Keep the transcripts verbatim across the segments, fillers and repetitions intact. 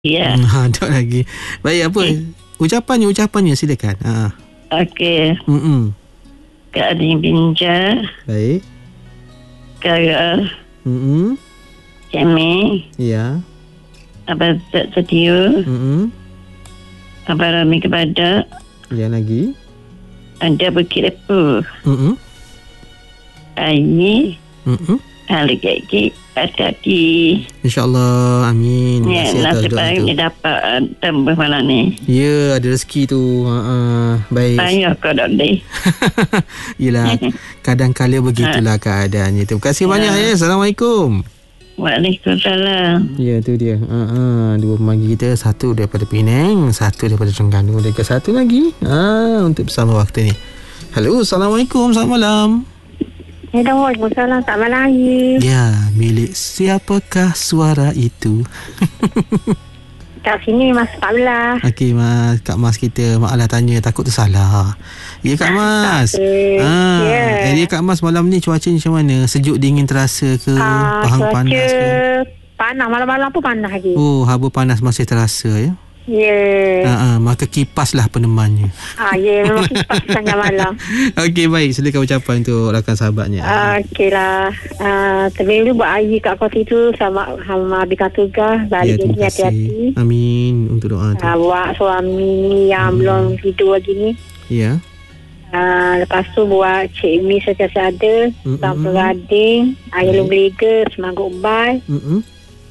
Ya. Hmm, ha, tak lagi. Baik, apa? Okay. Ucapannya, ucapannya silakan. Ha. Okey. Hmm. Kak Ading Binja. Baik. Kak Hmm. Cemi. Ya. Abang Zat Setiu. Hmm. Abang Rami Kepada. Ya, lagi. Anda Bukit Lepu. Hmm. Ayi. Hmm. Halik lagi. Hati-hati. InsyaAllah. Amin. Ya, nasib baik ni dapat tembus malam ni. Ya, ada rezeki tu. Ha, baik. Payah kau dok ni. Yelah, kadang-kala begitulah keadaannya. Terima kasih ya. banyak ya. Assalamualaikum. Waalaikumsalam. Ya, tu dia. Ha, ha. Dua pemanggi kita. Satu daripada Penang, satu daripada Terengganu. Dan satu lagi ha, untuk bersama waktu ni. Halo, Assalamualaikum. Selamat malam. Waalaikumsalam. Selamat malam lagi. Ya, milik siapakah suara itu? Kat sini Mas Pamela. Okey, Mas. Kak Mas kita. Mak Alah tanya. Takut tersalah. Ya, Kak Mas. Okay. Ha, Yeah. Jadi Kak Mas malam ni cuaca macam mana? Sejuk dingin terasa ke? Uh, Pahang panas ke? Panas. Malam-malam pun panas lagi. Oh, haba panas masih terasa ya? Ya. Yeah. Ha, ha, maka kipaslah penemannya. Ah, ya, yeah, memang kipas tengah malam. Okey, baik. Silakan ucapan untuk rakan sahabatnya. Uh, Okey lah. Uh, terlebih dulu buat Ayi kat kos itu. Sama sama habiskan tugas. Balik Ya, jadi hati-hati. Amin untuk doa tu. Uh, buat suami yang hmm. belum tidur lagi ni. Ya. Uh, lepas tu buat Cik Mi sentiasa ada. Mm-mm. Sampai Gading. Ayah Long Belega. Semangkuk Ubai. Mm-mm.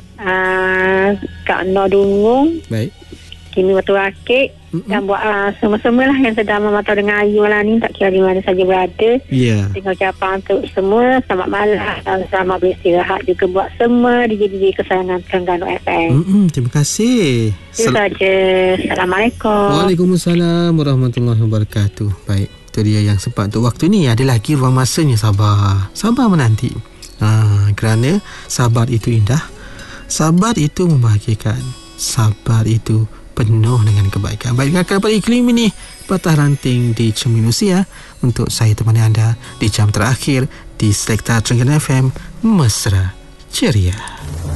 Uh, Kak Nur Dungung. Baik. Kimi Batu Rakit. Mm-mm. Dan buat uh, semua-semua lah yang sedang memantau dengan Ayu malam ni. Tak kira di mana saja berada. Ya. Dengan ucapan untuk semua. Selamat malam. Dan selamat beristirahat juga buat semua D J D J kesayangan Terengganu F M. Mm-mm. Terima kasih. Itu Sel- saja. Assalamualaikum. Waalaikumsalam warahmatullahi wabarakatuh. Baik. Itu dia yang sempat untuk waktu ni. Ada lagi ruang masanya. Sabar. Sabar menanti. Ha, kerana sabar itu indah. Sabar itu membahagiakan. Sabar itu penuh dengan kebaikan. Baik, dengarkan pada iklim ini patah ranting di Cermin Usia untuk saya temani anda di jam terakhir di Selekta Terengganu F M Mesra Ceria.